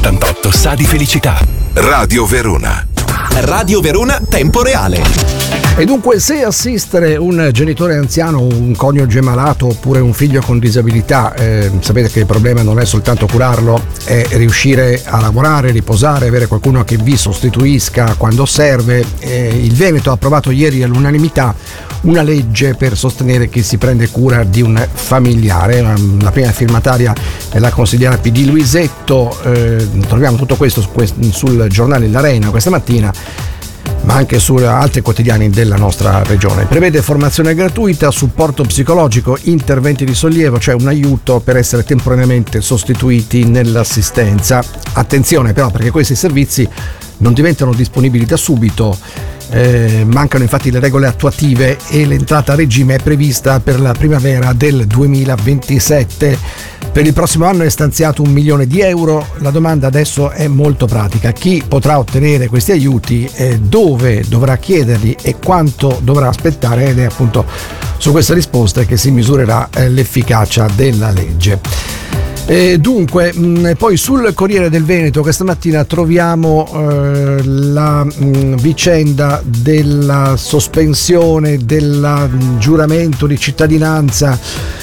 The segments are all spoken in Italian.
88 sa di felicità. Radio Verona. Radio Verona Tempo Reale. E dunque, se assistere un genitore anziano, un coniuge malato oppure un figlio con disabilità, sapete che il problema non è soltanto curarlo, è riuscire a lavorare, riposare, avere qualcuno che vi sostituisca quando serve. Il Veneto ha approvato ieri all'unanimità una legge per sostenere chi si prende cura di un familiare. La prima firmataria è la consigliera PD Luisetto. Troviamo tutto questo sul giornale l'Arena questa mattina, ma anche su altri quotidiani della nostra regione. Prevede formazione gratuita, supporto psicologico, interventi di sollievo, cioè un aiuto per essere temporaneamente sostituiti nell'assistenza. Attenzione però, perché questi servizi non diventano disponibili da subito. Mancano infatti le regole attuative e l'entrata a regime è prevista per la primavera del 2027. Per il prossimo anno è stanziato 1 milione di euro. La domanda adesso è molto pratica: chi potrà ottenere questi aiuti, dove dovrà chiederli e quanto dovrà aspettare? Ed è appunto su queste risposte che si misurerà l'efficacia della legge. Dunque, poi sul Corriere del Veneto questa mattina troviamo la vicenda della sospensione del giuramento di cittadinanza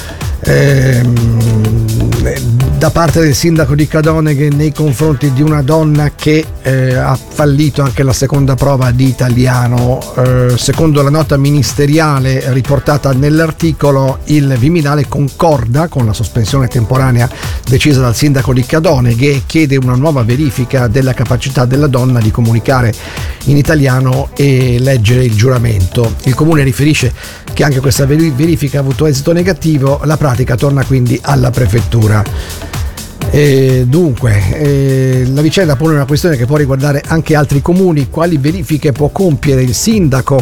da parte del sindaco di Cadoneghe nei confronti di una donna che ha fallito anche la seconda prova di italiano. Secondo la nota ministeriale riportata nell'articolo, il Viminale concorda con la sospensione temporanea decisa dal sindaco di Cadoneghe e chiede una nuova verifica della capacità della donna di comunicare in italiano e leggere il giuramento. Il comune riferisce che anche questa verifica ha avuto esito negativo. La pratica torna quindi alla prefettura. Dunque, la vicenda pone una questione che può riguardare anche altri comuni. Quali verifiche può compiere il sindaco